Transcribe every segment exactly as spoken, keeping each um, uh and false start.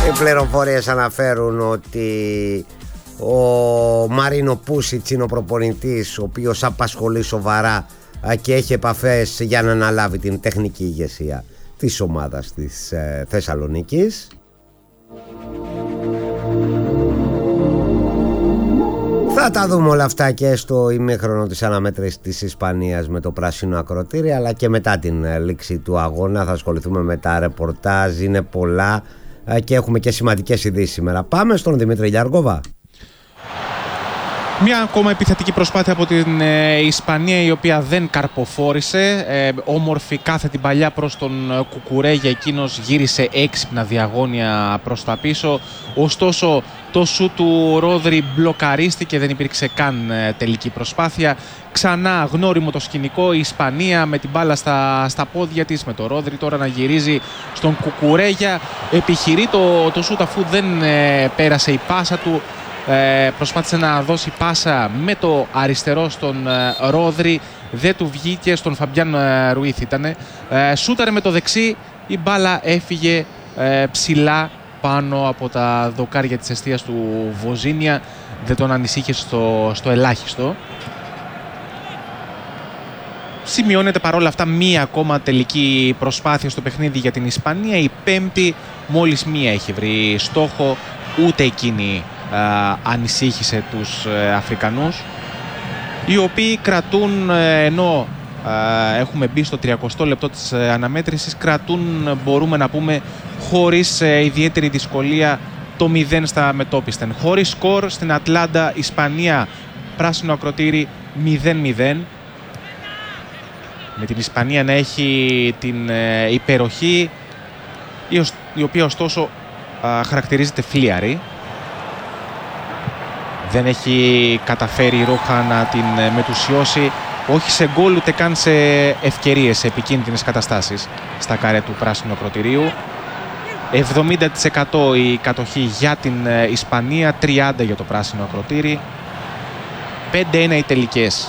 Οι πληροφορίες αναφέρουν ότι ο Μαρίνο Πούσιτς είναι ο προπονητής, ο οποίος απασχολεί σοβαρά και έχει επαφές για να αναλάβει την τεχνική ηγεσία της ομάδας της ε, Θεσσαλονίκης. Θα τα δούμε όλα αυτά και στο ημίχρονο της αναμέτρησης της Ισπανίας με το πράσινο ακροτήρι, αλλά και μετά την λήξη του αγώνα θα ασχοληθούμε με τα ρεπορτάζ, είναι πολλά και έχουμε και σημαντικές ειδήσεις σήμερα. Πάμε στον Δημήτρη Γιάργοβα. Μια ακόμα επιθετική προσπάθεια από την ε, Ισπανία, η οποία δεν καρποφόρησε. Ε, όμορφη κάθετη παλιά προς τον Κουκουρέγια, εκείνος γύρισε έξυπνα διαγώνια προς τα πίσω. Ωστόσο το σου του Ρόδρι μπλοκαρίστηκε, δεν υπήρξε καν ε, τελική προσπάθεια. Ξανά γνώριμο το σκηνικό, η Ισπανία με την μπάλα στα, στα πόδια της, με το Ρόδρι τώρα να γυρίζει στον Κουκουρέγια. Επιχειρεί το, το σούτ αφού δεν ε, πέρασε η πάσα του. Ε, προσπάθησε να δώσει πάσα με το αριστερό στον ε, Ρόδρι, δεν του βγήκε, στον Φαμπιάν ε, Ρουίθ ήτανε. Ε, σούταρε με το δεξί, η μπάλα έφυγε ε, ψηλά πάνω από τα δοκάρια της εστίας του Βοζίνια, δεν τον ανησύχησε στο, στο ελάχιστο. Σημειώνεται παρόλα αυτά μία ακόμα τελική προσπάθεια στο παιχνίδι για την Ισπανία, η πέμπτη, μόλις μία έχει βρει στόχο, ούτε εκείνη Uh, ανησύχησε τους uh, Αφρικανούς, οι οποίοι κρατούν, uh, ενώ uh, έχουμε μπει στο τριακοστό λεπτό της uh, αναμέτρησης, κρατούν, μπορούμε να πούμε, χωρίς uh, ιδιαίτερη δυσκολία το μηδέν στα μετόπιστεν. Χωρίς σκορ στην Ατλάντα, Ισπανία, πράσινο ακροτήρι μηδέν μηδέν. Με την Ισπανία να έχει την uh, υπεροχή, η, η οποία ωστόσο uh, χαρακτηρίζεται φλίαρη. Δεν έχει καταφέρει η Ρόχα να την μετουσιώσει, όχι σε γκολ ούτε καν σε ευκαιρίες, σε επικίνδυνες καταστάσεις στα καρέ του πράσινου ακροτηρίου. εβδομήντα τοις εκατό η κατοχή για την Ισπανία, τριάντα τοις εκατό για το πράσινο ακροτήρι. πέντε ένα οι τελικές.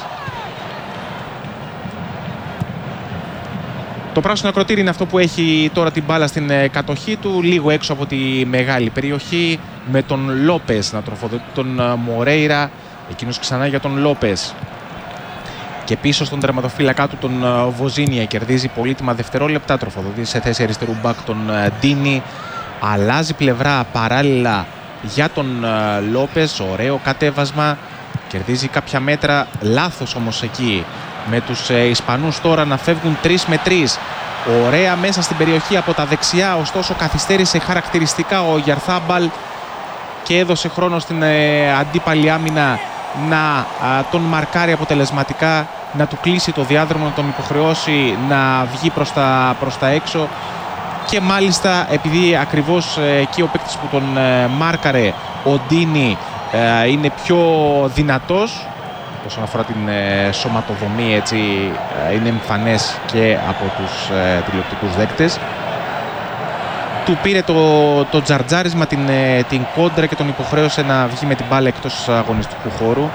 Το πράσινο ακροτήρι είναι αυτό που έχει τώρα την μπάλα στην κατοχή του, λίγο έξω από τη μεγάλη περιοχή, με τον Λόπες να τροφοδοτεί τον Μορέιρα, εκείνος ξανά για τον Λόπες. Και πίσω στον τερματοφύλακά του τον Βοζίνια, κερδίζει πολύτιμα δευτερόλεπτα, τροφοδοτεί σε θέση αριστερού μπακ τον Ντίνι, αλλάζει πλευρά παράλληλα για τον Λόπες, ωραίο κατέβασμα, κερδίζει κάποια μέτρα, λάθος όμως εκεί με τους Ισπανούς τώρα να φεύγουν τρεις με τρεις. Ωραία μέσα στην περιοχή από τα δεξιά, ωστόσο καθυστέρησε χαρακτηριστικά ο Γιαρθάμπαλ και έδωσε χρόνο στην ε, αντίπαλη άμυνα να α, τον μαρκάρει αποτελεσματικά, να του κλείσει το διάδρομο, να τον υποχρεώσει να βγει προς τα, προς τα έξω. Και μάλιστα επειδή ακριβώς ε, εκεί ο παίκτης που τον ε, μάρκαρε, ο Ντίνι, ε, είναι πιο δυνατός όσον αφορά την ε, σωματοδομή, έτσι ε, είναι εμφανές και από τους ε, τηλεοπτικούς δέκτες. Του πήρε το, το τζαρτζάρισμα, την, ε, την κόντρα και τον υποχρέωσε να βγει με την μπάλα εκτός αγωνιστικού χώρου.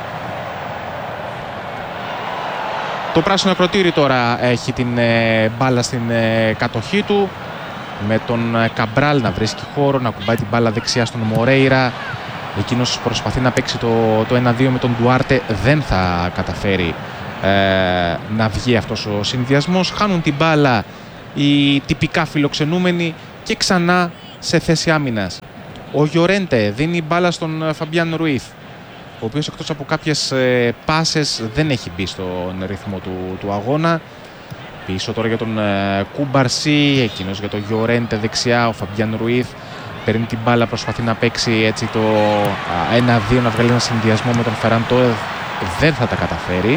Το πράσινο ακροτήρι τώρα έχει την ε, μπάλα στην ε, κατοχή του, με τον ε, Καμπράλ να βρίσκει χώρο, να κουμπάει την μπάλα δεξιά στον Μορέιρα. Εκείνος προσπαθεί να παίξει το, το ένα δύο με τον Ντουάρτε, δεν θα καταφέρει ε, να βγει αυτός ο συνδυασμός. Χάνουν την μπάλα οι τυπικά φιλοξενούμενοι και ξανά σε θέση άμυνας. Ο Γιορέντε δίνει μπάλα στον Φαμπιάν Ρουίθ, ο οποίος εκτός από κάποιες ε, πάσες δεν έχει μπει στον ρυθμό του, του αγώνα. Πίσω τώρα για τον ε, Κουμπαρσί, εκείνος για τον Γιορέντε δεξιά, ο Φαμπιάν Ρουίθ παίρνει την μπάλα, προσπαθεί να παίξει έτσι το ένα δύο, να βγάλει ένα συνδυασμό με τον Φεράν Τόρεθ, δεν θα τα καταφέρει.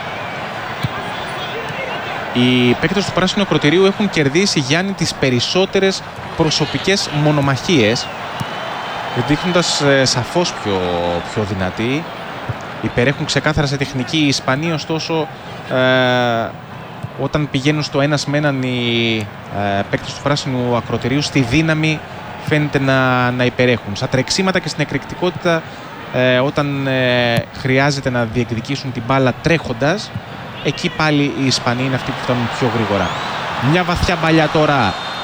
Οι παίκτες του πράσινου ακροτηρίου έχουν κερδίσει, Γιάννη, τις περισσότερες προσωπικές μονομαχίες, δείχνοντας ε, σαφώς πιο, πιο δυνατοί. Υπερέχουν ξεκάθαρα σε τεχνική οι Ισπανοί, ωστόσο ε, όταν πηγαίνουν στο ένας με έναν οι ε, παίκτες του πράσινου ακροτηρίου, στη δύναμη φαίνεται να, να υπερέχουν. Στα τρεξίματα και στην εκρηκτικότητα, ε, όταν ε, χρειάζεται να διεκδικήσουν την μπάλα τρέχοντας, εκεί πάλι οι Ισπανοί είναι αυτοί που φτάνουν πιο γρήγορα. Μια βαθιά μπαλιά τώρα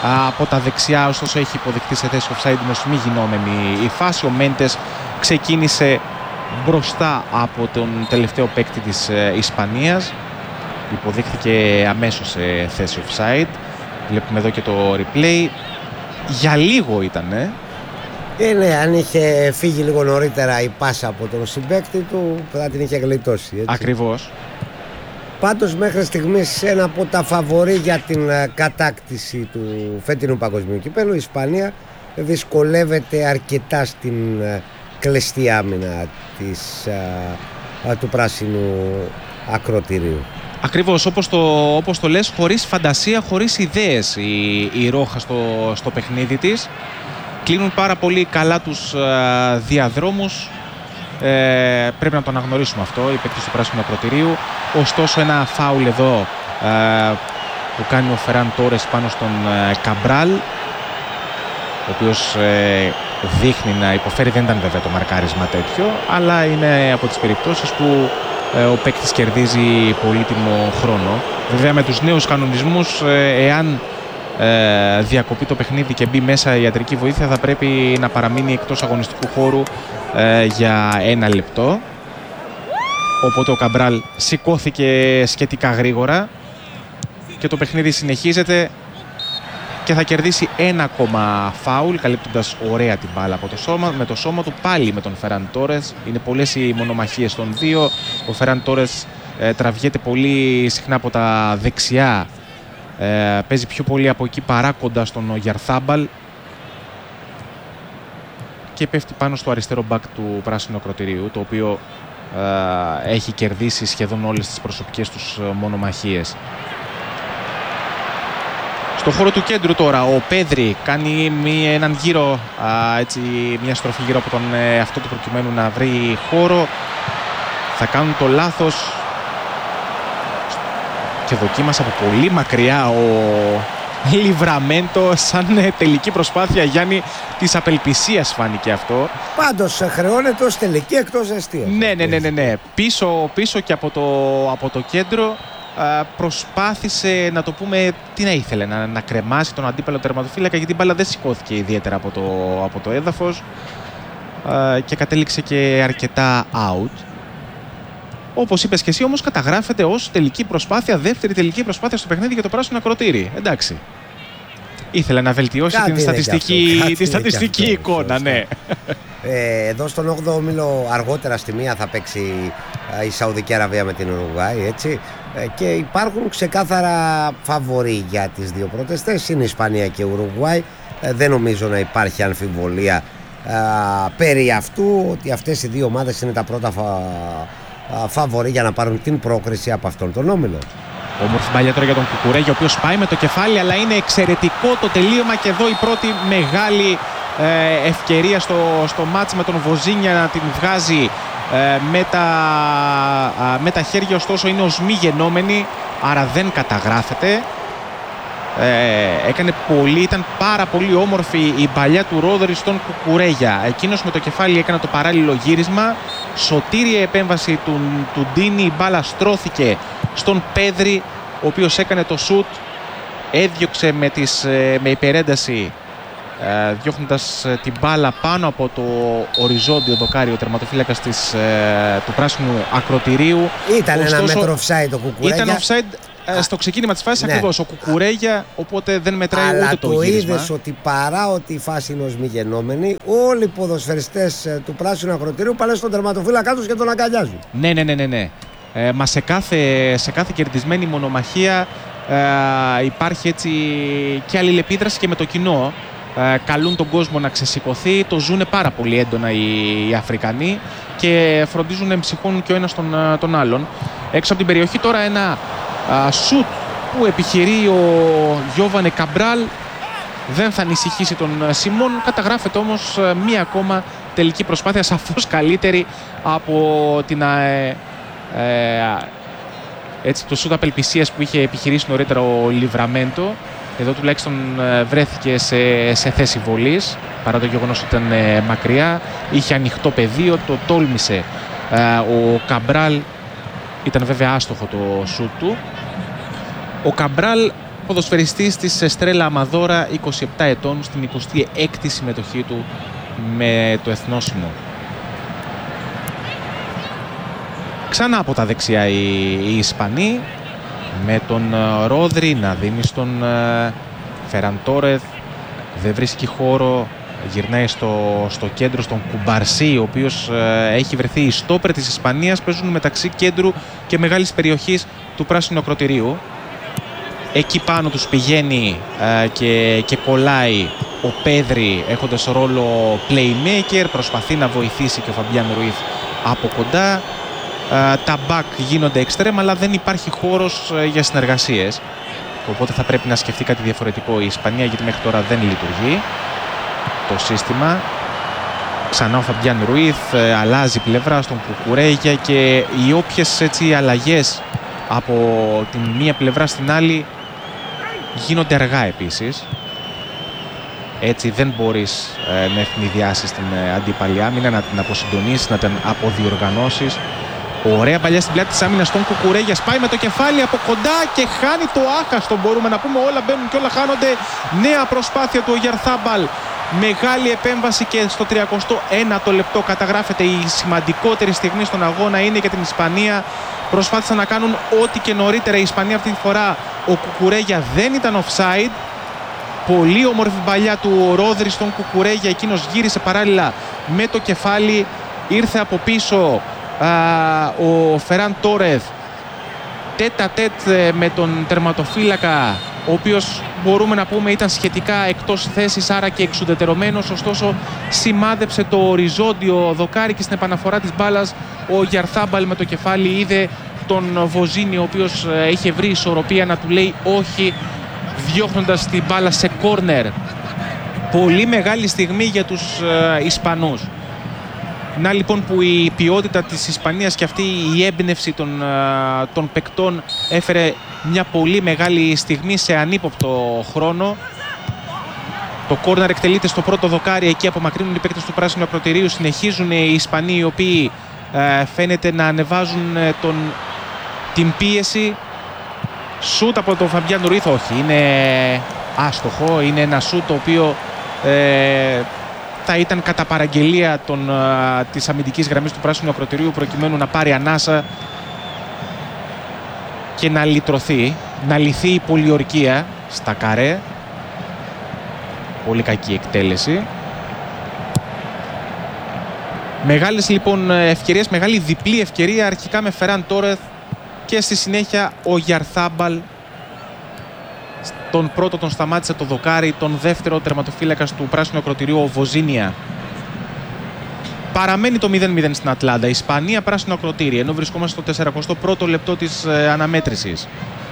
από τα δεξιά, ωστόσο έχει υποδειχθεί σε θέση offside, όμως μη γινόμενη η φάση. Ο Μέντες ξεκίνησε μπροστά από τον τελευταίο παίκτη της Ισπανίας, υποδείχθηκε αμέσως σε θέση offside. Βλέπουμε εδώ και το replay. Για λίγο ήτανε. Ε, ναι, αν είχε φύγει λίγο νωρίτερα η πάσα από τον συμπαίκτη του, θα την είχε γλιτώσει, έτσι. Ακριβώς. Πάντως μέχρι στιγμής ένα από τα φαβορί για την κατάκτηση του φετινού παγκοσμίου κυπέλλου, η Ισπανία δυσκολεύεται αρκετά στην κλειστή άμυνα της, α, του πράσινου ακροτηρίου. Ακριβώς, όπως το, όπως το λες, χωρίς φαντασία, χωρίς ιδέες η, η Ρόχα στο, στο παιχνίδι της. Κλείνουν πάρα πολύ καλά τους α, διαδρόμους. Ε, πρέπει να το αναγνωρίσουμε αυτό, οι παίκτες του πράσινου ακροτηρίου. Ωστόσο ένα φάουλ εδώ ε, που κάνει ο Φεράν Τόρες πάνω στον ε, Καμπράλ, ο οποίος ε, δείχνει να υποφέρει. Δεν ήταν βέβαια το μαρκάρισμα τέτοιο, αλλά είναι από τις περιπτώσεις που ε, ο παίκτης κερδίζει πολύτιμο χρόνο. Βέβαια με τους νέους κανονισμούς, ε, εάν ε, διακοπεί το παιχνίδι και μπει μέσα η ιατρική βοήθεια, θα πρέπει να παραμείνει εκτός αγωνιστικού χώρου ε, για ένα λεπτό. Οπότε ο Καμπράλ σηκώθηκε σχετικά γρήγορα και το παιχνίδι συνεχίζεται και θα κερδίσει ένα ακόμα φάουλ, καλύπτοντας ωραία την μπάλα από το σώμα, με το σώμα του, πάλι με τον Φεράν Τόρες. Είναι πολλές οι μονομαχίες των δύο. Ο Φεράν Τόρες ε, τραβιέται πολύ συχνά από τα δεξιά, ε, παίζει πιο πολύ από εκεί παρά κοντά στον Γιαρθάμπαλ και πέφτει πάνω στο αριστερό μπακ του πράσινου ακροτηρίου, το οποίο ε, έχει κερδίσει σχεδόν όλες τις προσωπικές τους μονομαχίες. Στο χώρο του κέντρου τώρα ο Πέδρη κάνει μία, έναν γύρο, α, έτσι, μια στροφή γύρω από τον ε, αυτό του προκειμένου να βρει χώρο. Θα κάνουν το λάθος και δοκίμασε από πολύ μακριά ο Λιβραμέντο, σαν ε, τελική προσπάθεια, Γιάννη, της απελπισίας φάνηκε αυτό. Πάντως χρεώνεται ως τελική εκτός εστίας. Ναι, ναι, ναι, ναι, ναι. Πίσω, πίσω και από το, από το κέντρο προσπάθησε, να το πούμε, τι να ήθελε, να, να κρεμάσει τον αντίπαλο τερματοφύλακα, γιατί η μπάλα δεν σηκώθηκε ιδιαίτερα από το, από το έδαφος και κατέληξε και αρκετά out. Όπως είπες και εσύ, όμως καταγράφεται ως τελική προσπάθεια, δεύτερη τελική προσπάθεια στο παιχνίδι για το πράσινο ακροτήρι. Εντάξει. Ήθελε να βελτιώσει κάτι την στατιστική, τη στατιστική εικόνα, ναι. Ε, εδώ στον όγδοο όμιλο αργότερα στη μία θα παίξει η Σαουδική Αραβία με την Ουρουγουάη, έτσι, ε, και υπάρχουν ξεκάθαρα φαβορί για τις δύο πρώτες θέσεις, είναι η Ισπανία και η Ουρουγουάη. ε, δεν νομίζω να υπάρχει αμφιβολία ε, περί αυτού, ότι αυτές οι δύο ομάδες είναι τα πρώτα φα, α, φαβορί για να πάρουν την πρόκριση από αυτόν τον όμιλο. Όμορφη μπάλια τώρα για τον Κουκουρέγια, ο οποίος πάει με το κεφάλι, αλλά είναι εξαιρετικό το τελείωμα και εδώ η πρώτη μεγάλη ε, ευκαιρία στο, στο μάτς με τον Βοζίνια να την βγάζει ε, με, τα, α, με τα χέρια, ωστόσο είναι ως μη γενόμενη, άρα δεν καταγράφεται. Ε, έκανε πολύ, ήταν πάρα πολύ όμορφη η παλιά του Ρόδρυ στον Κουκουρέγια. Εκείνος με το κεφάλι έκανε το παράλληλο γύρισμα, σωτήρια επέμβαση του, του Ντίνι, η μπάλα στρώθηκε στον Πέδρη, ο οποίος έκανε το σουτ, έδιωξε με, τις, με υπερένταση, ε, διώχνοντας την μπάλα πάνω από το οριζόντιο δοκάρι, ο τερματοφύλακας της, ε, του πράσινου ακροτηρίου. Ήταν ωστόσο ένα μέτρο offside το Κουκουρέγια. Ήταν offside Α, στο ξεκίνημα της φάσης, ναι, ακριβώς, ο Κουκουρέγια, οπότε δεν μετράει. Αλλά ούτε το, το γύρισμα. Είδες ότι παρά ότι η φάση είναι ως μη γενόμενη, όλοι οι ποδοσφαιριστές του πράσινου ακροτηρίου πάνε στον τερματοφύλακα τους και τον αγκαλιάζουν. Ναι, ναι, ναι, ναι, ναι. Ε, μα σε κάθε, σε κάθε κερδισμένη μονομαχία ε, υπάρχει έτσι και αλληλεπίδραση και με το κοινό. Ε, καλούν τον κόσμο να ξεσηκωθεί, το ζουνε πάρα πολύ έντονα οι, οι Αφρικανοί και φροντίζουν να εμψυχώνουν και ο ένας τον, τον άλλον. Έξω από την περιοχή τώρα ένα α, σουτ που επιχειρεί ο Γιώβανε Καμπράλ, δεν θα ανησυχήσει τον Σιμών. Καταγράφεται όμως μία ακόμα τελική προσπάθεια, σαφώς καλύτερη από την ε, ε, έτσι, το σουτ απελπισίας που είχε επιχειρήσει νωρίτερα ο Λιβραμέντο. Εδώ τουλάχιστον βρέθηκε σε, σε θέση βολής, παρά το γεγονός ότι ήταν ε, μακριά. Είχε ανοιχτό πεδίο, το τόλμησε ε, ο Καμπράλ. Ήταν βέβαια άστοχο το σουτ του. Ο Καμπράλ, ποδοσφαιριστής της Εστρέλα Αμαδόρα, είκοσι επτά ετών, στην εικοστή έκτη συμμετοχή του με το εθνόσημο. Ξανά από τα δεξιά οι, οι Ισπανοί, με τον Ρόδρι να δίνει στον Φεραν Τόρεθ, δεν βρίσκει χώρο, γυρνάει στο, στο κέντρο στον Κουμπαρσί, ο οποίος ε, έχει βρεθεί η στόπερ της Ισπανίας. Παίζουν μεταξύ κέντρου και μεγάλης περιοχής του πράσινου ακροτηρίου. Εκεί πάνω τους πηγαίνει ε, και, και κολλάει ο Πέδρη, έχοντας ρόλο playmaker, προσπαθεί να βοηθήσει και ο Φαμπιάν Ρουίθ από κοντά. Ε, τα back γίνονται extreme, αλλά δεν υπάρχει χώρος ε, για συνεργασίες, οπότε θα πρέπει να σκεφτεί κάτι διαφορετικό η Ισπανία, γιατί μέχρι τώρα δεν λειτουργεί το σύστημα. Ξανά ο Φαμπιάν Ρουίθ ε, αλλάζει πλευρά στον Κουκουρέγια και οι όποιες έτσι αλλαγές από την μία πλευρά στην άλλη γίνονται αργά επίσης. Έτσι δεν μπορείς ε, να ευνηδιάσεις την ε, αντίπαλη άμυνα, να την αποσυντονίσεις, να την αποδιοργανώσεις. Ωραία παλιά στην πλάτη της άμυνας στον Κουκουρέγια, σπάει με το κεφάλι από κοντά και χάνει το άχαστο, μπορούμε να πούμε. Όλα μπαίνουν και όλα χάνονται. Νέα προσπάθεια του Ογιαρθάμπαλ, μεγάλη επέμβαση και στο τριακοστό ένατο λεπτό καταγράφεται η σημαντικότερη στιγμή στον αγώνα, είναι για την Ισπανία. Προσπάθησαν να κάνουν ό,τι και νωρίτερα η Ισπανία αυτή τη φορά. Ο Κουκουρέγια δεν ήταν offside. Πολύ όμορφη παλιά του Ρόδρι στον Κουκουρέγια, εκείνος γύρισε παράλληλα με το κεφάλι, ήρθε από πίσω α, ο Φεραν Τόρεθ τέτα τέτ με τον τερματοφύλακα, ο οποίος μπορούμε να πούμε ήταν σχετικά εκτός θέσης, άρα και εξουδετερωμένος, ωστόσο σημάδεψε το οριζόντιο δοκάρι και στην επαναφορά της μπάλας ο Γιαρθάμπαλ με το κεφάλι είδε τον Βοζίνη, ο οποίος είχε βρει ισορροπία, να του λέει όχι, διώχνοντας την μπάλα σε κόρνερ. Πολύ μεγάλη στιγμή για τους ε, Ισπανούς. Να λοιπόν που η ποιότητα της Ισπανίας και αυτή η έμπνευση των, ε, των παικτών έφερε μια πολύ μεγάλη στιγμή σε ανύποπτο χρόνο. Το κόρνερ εκτελείται στο πρώτο δοκάρι, εκεί απομακρύνουν οι παίκτες του πράσινου ακροτηρίου. Συνεχίζουν οι Ισπανοί, οι οποίοι ε, φαίνεται να ανεβάζουν ε, τον, την πίεση. Σούτ από τον Φαμπιάν Ρουίθ, όχι, είναι άστοχο, είναι ένα σούτ το οποίο ε, θα ήταν κατά παραγγελία των, ε, της αμυντικής γραμμής του πράσινου ακροτηρίου, προκειμένου να πάρει ανάσα και να λυτρωθεί, να λυθεί η πολιορκία στα καρέ. Πολύ κακή εκτέλεση. Μεγάλες λοιπόν ευκαιρίες, μεγάλη διπλή ευκαιρία, αρχικά με Φεραν Τόρεθ και στη συνέχεια ο Γιαρθάμπαλ. Τον πρώτο τον σταμάτησε το δοκάρι, τον δεύτερο τερματοφύλακας του πράσινου ακροτηρίου ο Βοζίνια. Παραμένει το μηδέν μηδέν στην Ατλάντα, Ισπανία πράσινο ακροτήρι, ενώ βρισκόμαστε στο σαράντα πρώτο λεπτό της ε, αναμέτρησης.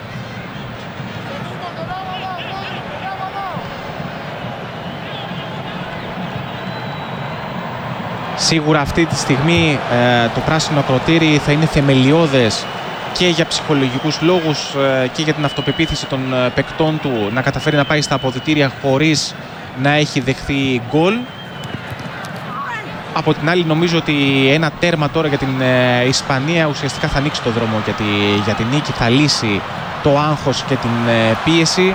Σίγουρα αυτή τη στιγμή ε, το πράσινο ακροτήρι θα είναι θεμελιώδες και για ψυχολογικούς λόγους ε, και για την αυτοπεποίθηση των ε, παικτών του, να καταφέρει να πάει στα αποδυτήρια χωρίς να έχει δεχθεί γκολ. Από την άλλη νομίζω ότι ένα τέρμα τώρα για την ε, Ισπανία ουσιαστικά θα ανοίξει το δρόμο για τη, για τη νίκη, θα λύσει το άγχος και την ε, πίεση.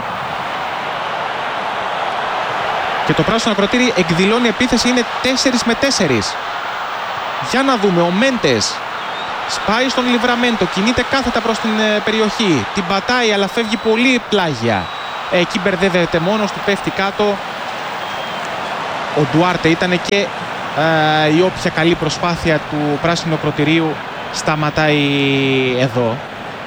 Και το πράσινο ακροτήρι εκδηλώνει επίθεση, είναι τέσσερα με τέσσερα. Για να δούμε, ο Μέντες σπάει στον Λιβραμέντο, κινείται κάθετα προς την ε, περιοχή, την πατάει αλλά φεύγει πολύ πλάγια. Ε, εκεί μπερδεύεται μόνος του, πέφτει κάτω. Ο Ντουάρτε ήταν και ε, η όποια καλή προσπάθεια του πράσινου ακροτηρίου σταματάει εδώ.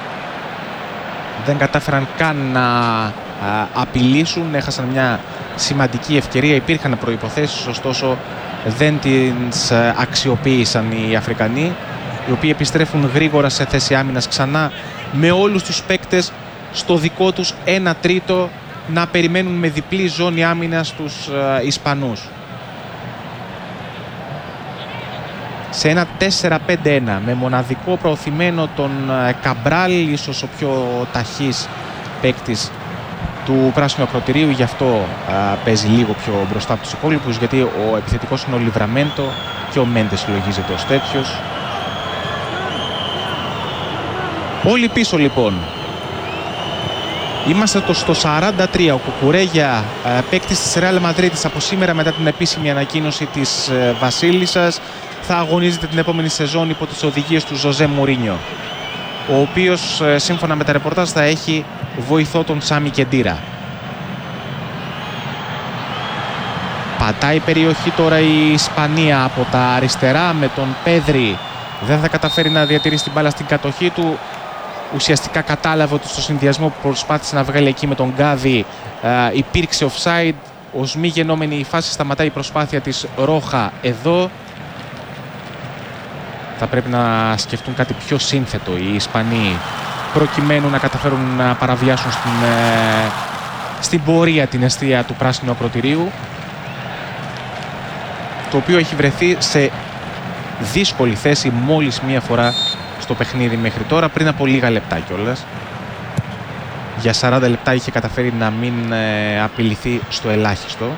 Δεν κατάφεραν καν να ε, απειλήσουν, έχασαν μια σημαντική ευκαιρία, υπήρχαν προϋποθέσεις, ωστόσο δεν τις αξιοποίησαν οι Αφρικανοί, οι οποίοι επιστρέφουν γρήγορα σε θέση άμυνας ξανά με όλους τους παίκτες στο δικό τους ένα τρίτο, να περιμένουν με διπλή ζώνη άμυνας τους ε, Ισπανούς. Σε ένα τέσσερα πέντε ένα με μοναδικό προωθημένο τον ε, Καμπράλ, ίσως ο πιο ταχύς παίκτης του πράσινου ακροτηρίου, γι' αυτό α, παίζει λίγο πιο μπροστά από τους υπόλοιπους, γιατί ο επιθετικός είναι ο Λιβραμέντο και ο Μέντες λογίζεται ως τέτοιος. Όλοι πίσω λοιπόν. Είμαστε το στο σαράντα τρία. Ο Κουκουρέγια, παίκτης της Ρεάλ Μαδρίτης, από σήμερα μετά την επίσημη ανακοίνωση της Βασίλισσας, θα αγωνίζεται την επόμενη σεζόν υπό τις οδηγίες του Ζωζέ Μουρίνιο, ο οποίος σύμφωνα με τα ρεπορτάζ θα έχει βοηθό τον Σάμι Κεντήρα. Πατάει περιοχή τώρα η Ισπανία από τα αριστερά με τον Πέδρη. Δεν θα καταφέρει να διατηρήσει την μπάλα στην κατοχή του. Ουσιαστικά κατάλαβε ότι στο συνδυασμό που προσπάθησε να βγάλει εκεί με τον Γκάβι ε, υπήρξε offside. Ως μη γενόμενη η φάση σταματάει η προσπάθεια της Ρόχα εδώ. Θα πρέπει να σκεφτούν κάτι πιο σύνθετο οι Ισπανοί προκειμένου να καταφέρουν να παραβιάσουν στην, ε, στην πορεία την εστία του πράσινου ακροτηρίου, το οποίο έχει βρεθεί σε δύσκολη θέση μόλις μία φορά στο παιχνίδι μέχρι τώρα, πριν από λίγα λεπτά κιόλας. Για σαράντα λεπτά είχε καταφέρει να μην ε, απειληθεί στο ελάχιστο.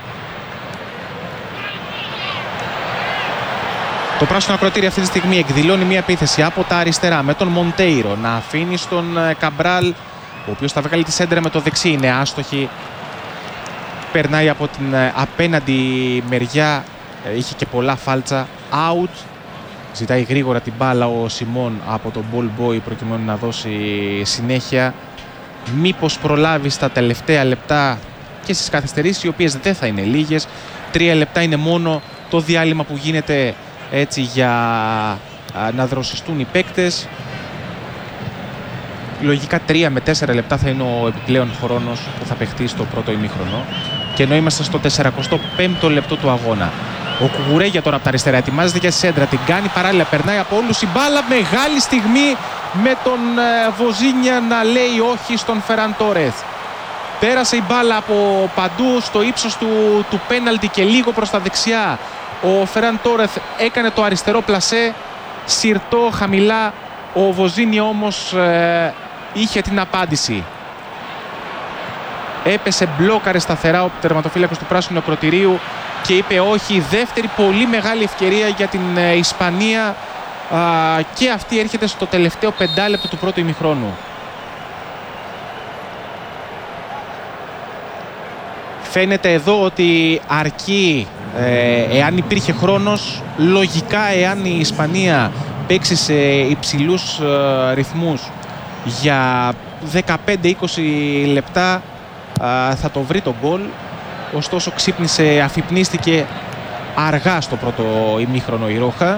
Το πράσινο ακροτήρι αυτή τη στιγμή εκδηλώνει μια επίθεση από τα αριστερά με τον Μοντέιρο να αφήνει στον Καμπράλ, ο οποίος θα βγάλει τη σέντρα με το δεξί, είναι άστοχη. Περνάει από την απέναντι μεριά, είχε και πολλά φάλτσα, out. Ζητάει γρήγορα την μπάλα ο Σιμών από τον ball boy προκειμένου να δώσει συνέχεια. Μήπως προλάβει στα τελευταία λεπτά και στις καθυστερήσεις, οι οποίες δεν θα είναι λίγες. Τρία λεπτά είναι μόνο το διάλειμμα που γίνεται έτσι για να δροσιστούν οι παίκτες. Λογικά τρία με τέσσερα λεπτά θα είναι ο επιπλέον χρόνος που θα παιχτεί στο πρώτο ημίχρονο. Και ενώ είμαστε στο σαράντα πέμπτο λεπτό του αγώνα. Ο Κουκουρέγια τώρα από τα αριστερά ετοιμάζεται για σέντρα. Την κάνει παράλληλα, περνάει από όλους η μπάλα. Μεγάλη στιγμή με τον Βοζίνια να λέει όχι στον Φεράν Τόρεθ. Πέρασε η μπάλα από παντού στο ύψος του, του πέναλτι και λίγο προς τα δεξιά. Ο Φεράν Τόρεθ έκανε το αριστερό πλασέ, συρτό χαμηλά. Ο Βοζίνια όμως ε, είχε την απάντηση. Έπεσε, μπλόκαρε σταθερά ο τερματοφύλακος του πράσινου ακροτηρίου και είπε όχι. Δεύτερη πολύ μεγάλη ευκαιρία για την ε, Ισπανία α, και αυτή έρχεται στο τελευταίο πεντάλεπτο του πρώτου ημιχρόνου. Φαίνεται εδώ ότι αρκεί, ε, εάν υπήρχε χρόνος, λογικά εάν η Ισπανία παίξει σε υψηλούς ε, ρυθμούς για δεκαπέντε είκοσι λεπτά, ε, θα το βρει το γκολ. Ωστόσο ξύπνησε, αφυπνίστηκε αργά στο πρώτο ημίχρονο η Ρόχα.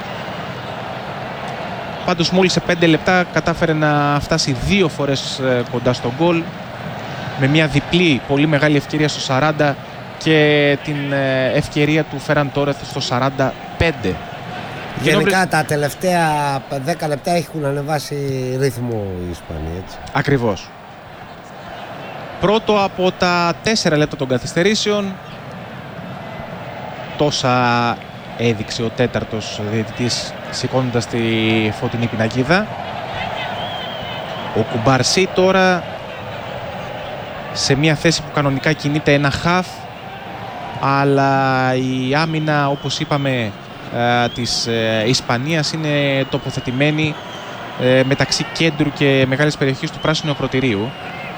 Πάντως μόλις σε πέντε λεπτά κατάφερε να φτάσει δύο φορές ε, κοντά στο γκολ, με μια διπλή πολύ μεγάλη ευκαιρία στο σαράντα και την ευκαιρία του Φεράν Τόρεθ στο σαράντα πέντε. Γενικά βρε... τα τελευταία δέκα λεπτά έχουν ανεβάσει ρυθμό οι Ισπανοί, έτσι. Ακριβώς. Πρώτο από τα τέσσερα λεπτά των καθυστερήσεων. Τόσα έδειξε ο τέταρτος διαιτητής σηκώνοντας τη φωτεινή πινακίδα. Ο Κουμπαρσί τώρα σε μια θέση που κανονικά κινείται ένα χαφ, αλλά η άμυνα, όπως είπαμε, της Ισπανίας είναι τοποθετημένη μεταξύ κέντρου και μεγάλης περιοχής του πράσινου ακροτηρίου.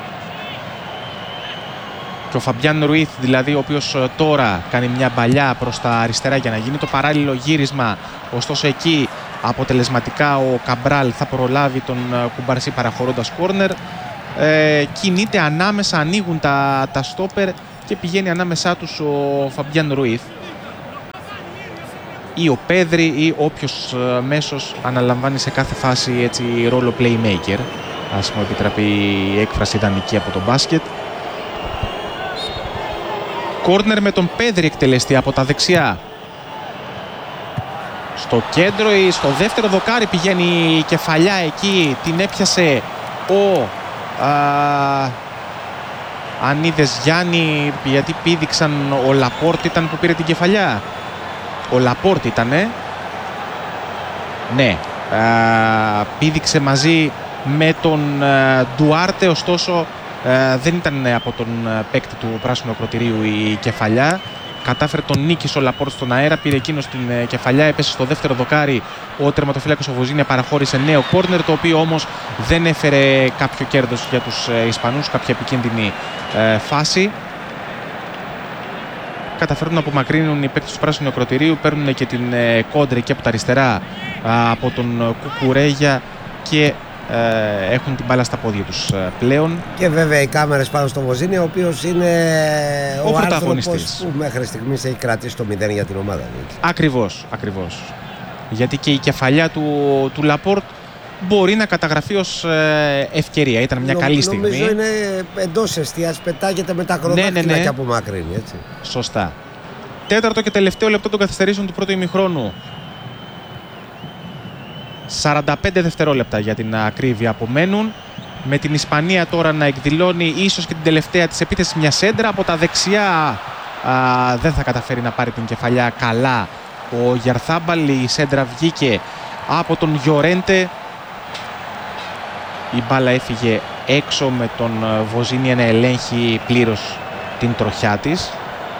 Και ο Φαμπιάν Ρουίθ, δηλαδή, ο οποίος τώρα κάνει μια μπαλιά προς τα αριστερά για να γίνει το παράλληλο γύρισμα, ωστόσο εκεί αποτελεσματικά ο Καμπράλ θα προλάβει τον Κουμπαρσί παραχωρώντας κόρνερ. Ε, κινείται ανάμεσα, ανοίγουν τα, τα στόπερ και πηγαίνει ανάμεσά τους ο Φαμπιάν Ρουίθ ή ο Πέδρη ή όποιος ε, μέσος αναλαμβάνει σε κάθε φάση έτσι ρόλο playmaker, ας μου επιτραπεί η έκφραση ιδανική από το μπάσκετ. Κόρνερ με τον Πέδρη εκτελεστεί από τα δεξιά. Στο κέντρο ή στο δεύτερο δοκάρι πηγαίνει η κεφαλιά εκεί, την έπιασε ο Α, αν είδες Γιάννη, γιατί πήδηξαν, ο Λαπόρτ ήταν που πήρε την κεφαλιά. Ο Λαπόρτ ήτανε. Ναι, α, πήδηξε μαζί με τον α, Ντουάρτε, ωστόσο α, δεν ήταν από τον παίκτη του πράσινου ακροτηρίου η κεφαλιά. κατάφερε τον νίκησε ο Λαπόρτ στον αέρα, πήρε εκείνο την κεφαλιά, έπεσε στο δεύτερο δοκάρι. Ο τερματοφύλακας ο Βοζίνια παραχώρησε νέο κόρνερ, το οποίο όμως δεν έφερε κάποιο κέρδος για τους Ισπανούς, κάποια επικίνδυνη ε, φάση. Καταφέρουν να απομακρύνουν οι παίκτες του πράσινου ακροτηρίου, παίρνουν και την ε, κόντρα εκεί από τα αριστερά α, από τον Κουκουρέγια και ε, έχουν την μπάλα στα πόδια τους ε, πλέον. Και βέβαια οι κάμερες πάνω στο Βοζίνια, ο οποίος είναι ο, ο άνθρωπος που μέχρι στιγμής έχει κρατήσει το μηδέν για την ομάδα. Έτσι. Ακριβώς, ακριβώς. Γιατί και η κεφαλιά του, του Λαπόρτ μπορεί να καταγραφεί ως ε, ευκαιρία. Ήταν μια Νο, καλή στιγμή. Νομίζω είναι εντός εστίας, πετάγεται με τα ακροδάχτυλα ναι, ναι, ναι. και απομακρύνει. Έτσι. Σωστά. Τέταρτο και τελευταίο λεπτό των καθυστερήσεων του πρώτου ημιχρόνου. σαράντα πέντε δευτερόλεπτα για την ακρίβεια απομένουν. Με την Ισπανία τώρα να εκδηλώνει ίσως και την τελευταία της επίθεση μια σέντρα. Από τα δεξιά α, δεν θα καταφέρει να πάρει την κεφαλιά καλά ο Γιαρθάμπαλ. Η σέντρα βγήκε από τον Γιορέντε. Η μπάλα έφυγε έξω με τον Βοζίνια να ελέγχει πλήρως την τροχιά της.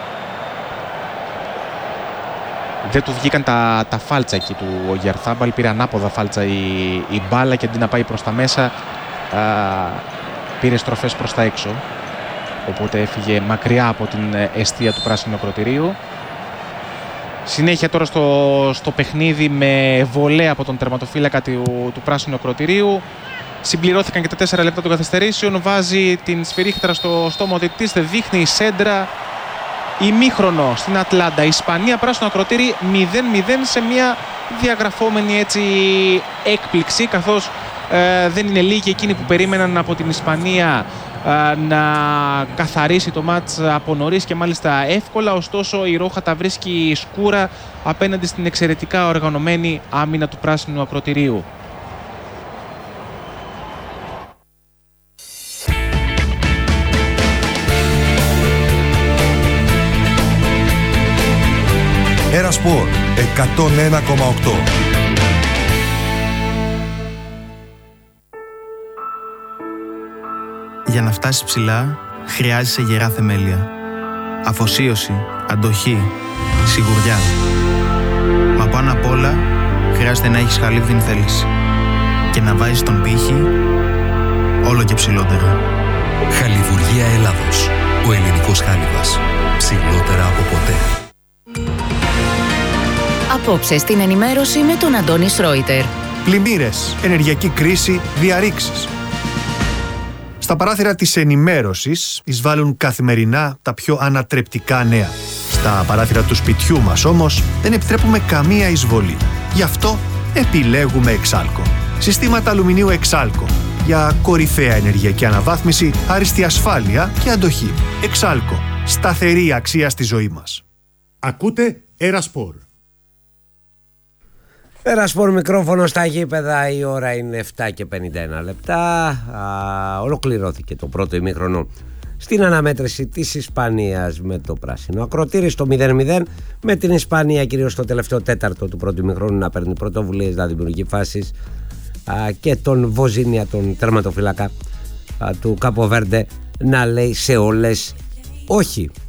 Δεν του βγήκαν τα, τα φάλτσα εκεί του ο Γιαρθάμπαλ. Πήρε ανάποδα φάλτσα η, η μπάλα και αντί να πάει προς τα μέσα α, πήρε στροφές προς τα έξω. Οπότε έφυγε μακριά από την εστία του πράσινου ακροτηρίου. Συνέχεια τώρα στο, στο παιχνίδι με βολέ από τον τερματοφύλακα του, του πράσινου ακροτηρίου. Συμπληρώθηκαν και τα τέσσερα λεπτά των καθυστερήσεων. Βάζει την σφυρίχτρα στο στόμα ο διαιτητής, δείχνει η σέντρα. Ημίχρονο στην Ατλάντα. Ισπανία πράσινο ακροτήρι μηδέν μηδέν σε μια διαγραφόμενη έτσι έκπληξη, καθώς ε, δεν είναι λίγοι εκείνοι που περίμεναν από την Ισπανία ε, να καθαρίσει το μάτς από νωρίς και μάλιστα εύκολα. Ωστόσο η Ρόχα τα βρίσκει σκούρα απέναντι στην εξαιρετικά οργανωμένη άμυνα του πράσινου ακροτηρίου. Ερασπορ εκατόν ένα κόμμα οκτώ. Για να φτάσεις ψηλά, χρειάζεσαι γερά θεμέλια. Αφοσίωση, αντοχή, σιγουριά. Μα πάνω απ' όλα, χρειάζεται να έχεις χαλίβδιν θέληση. Και να βάζεις τον πύχη όλο και ψηλότερα. Χαλιβουργία Ελλάδος. Ο ελληνικός χάλιβας. Ψηλότερα από ποτέ. Απόψε στην ενημέρωση με τον Αντώνη Σρόιτερ. Πλημμύρες, ενεργειακή κρίση, διαρρήξεις. Στα παράθυρα της ενημέρωσης εισβάλλουν καθημερινά τα πιο ανατρεπτικά νέα. Στα παράθυρα του σπιτιού μας όμως δεν επιτρέπουμε καμία εισβολή. Γι' αυτό επιλέγουμε Εξάλκο. Συστήματα αλουμινίου Εξάλκο. Για κορυφαία ενεργειακή αναβάθμιση, άριστη ασφάλεια και αντοχή. Εξάλκο. Σταθερή αξία στη ζωή μας. Ακούτε Ερασπορ. Ερασπορ μικρόφωνο στα γήπεδα, η ώρα είναι επτά και πενήντα ένα λεπτά. Α, ολοκληρώθηκε το πρώτο ημίχρονο στην αναμέτρηση της Ισπανίας με το πράσινο ακροτήρι στο μηδέν μηδέν, με την Ισπανία κυρίως στο τελευταίο τέταρτο του πρώτου ημίχρονου να παίρνει πρωτοβουλίες, να δημιουργεί φάσεις και τον Βοζίνια, τον τερματοφύλακα του Κάπο Βέρντε, να λέει σε όλες όχι.